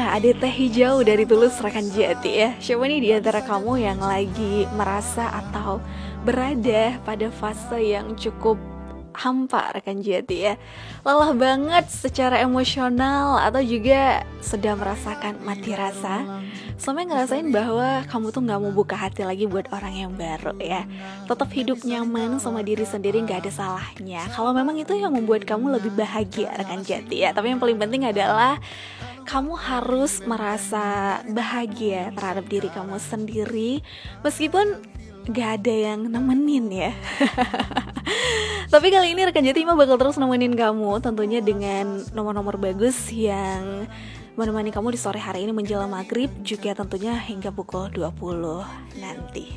ada teh hijau dari Tulus rekan Jati ya. Siapa nih di antara kamu yang lagi merasa atau berada pada fase yang cukup hampa rekan Jati ya, lelah banget secara emosional atau juga sedang merasakan mati rasa, sampai ngerasain bahwa kamu tuh gak mau buka hati lagi buat orang yang baru ya. Tetap hidup nyaman sama diri sendiri gak ada salahnya kalau memang itu yang membuat kamu lebih bahagia rekan Jati ya. Tapi yang paling penting adalah kamu harus merasa bahagia terhadap diri kamu sendiri meskipun gak ada yang nemenin ya. Tapi kali ini rekan Jati bakal terus nemenin kamu, tentunya dengan nomor-nomor bagus yang menemani kamu di sore hari ini menjelang maghrib, juga tentunya hingga pukul 20 nanti.